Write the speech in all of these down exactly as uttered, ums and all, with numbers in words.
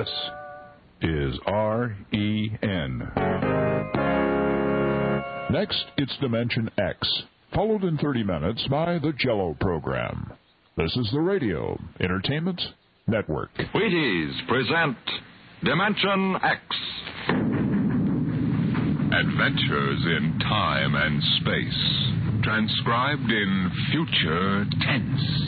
This is R E N. Next, it's Dimension X, followed in thirty minutes by the Jello program. This is the Radio Entertainment Network. Wheaties present Dimension X. Adventures in time and space, transcribed in future tense.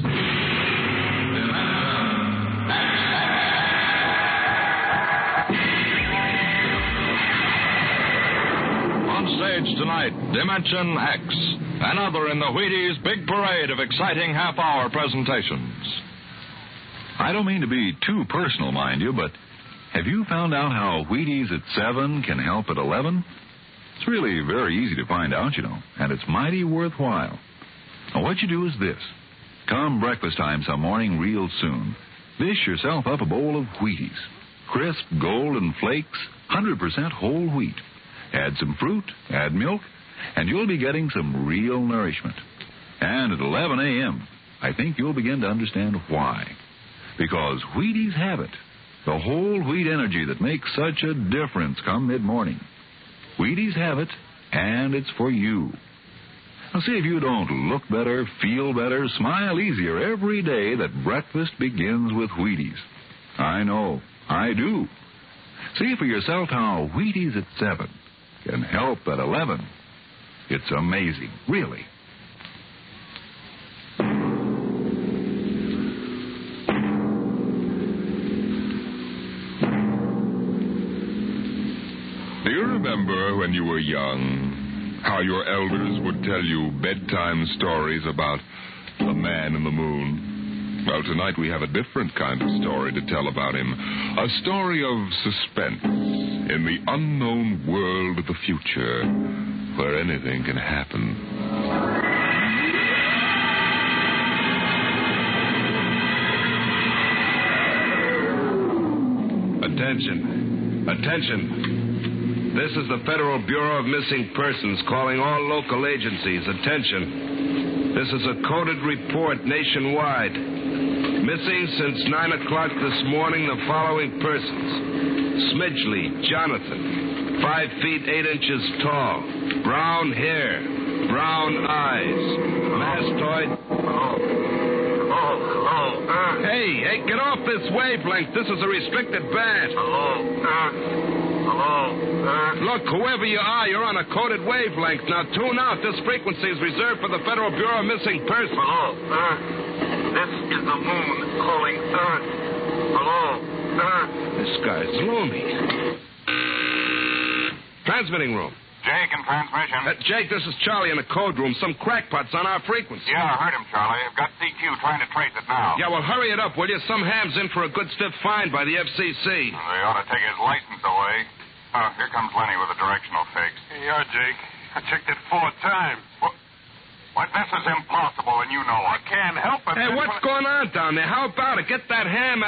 On stage tonight, Dimension X, another in the Wheaties' big parade of exciting half-hour presentations. I don't mean to be too personal, mind you, but have you found out how Wheaties at seven can help at eleven? It's really very easy to find out, you know, and it's mighty worthwhile. Now, what you do is this. Come breakfast time some morning real soon, dish yourself up a bowl of Wheaties. Crisp, golden flakes, one hundred percent whole wheat. Add some fruit, add milk, and you'll be getting some real nourishment. And at eleven a.m., I think you'll begin to understand why. Because Wheaties have it. The whole wheat energy that makes such a difference come mid-morning. Wheaties have it, and it's for you. Now, see if you don't look better, feel better, smile easier every day that breakfast begins with Wheaties. I know, I do. See for yourself how Wheaties at seven can help at eleven. It's amazing, really. Do you remember when you were young, how your elders would tell you bedtime stories about the man in the moon? Well, tonight we have a different kind of story to tell about him. A story of suspense in the unknown world of the future, where anything can happen. Attention. Attention. This is the Federal Bureau of Missing Persons calling all local agencies. Attention. This is a coded report nationwide. Missing since nine o'clock this morning the following persons. Smidgley Jonathan, five feet eight inches tall, brown hair, brown eyes, mastoid. Hello. Hello. Hello. Uh. Hey, hey, get off this wavelength. This is a restricted band. Hello. Uh. Hello. Uh. Look, whoever you are, you're on a coded wavelength. Now tune out. This frequency is reserved for the Federal Bureau of Missing Persons. Hello. Uh. This is the moon calling Earth. Hello. Earth. This guy's loony. Transmitting room. Jake in transmission. Uh, Jake, this is Charlie in the code room. Some crackpot's on our frequency. Yeah, I heard him, Charlie. I've got C Q trying to trace it now. Yeah, well, hurry it up, will you? Some ham's in for a good stiff fine by the F C C. Well, they ought to take his license away. Oh, here comes Lenny with a directional fix. Here you are, Jake. I checked it four times. What? Why, this is impossible, and you know it. I can't help it. Hey, That's what's what... going on down there? How about it? Get that ham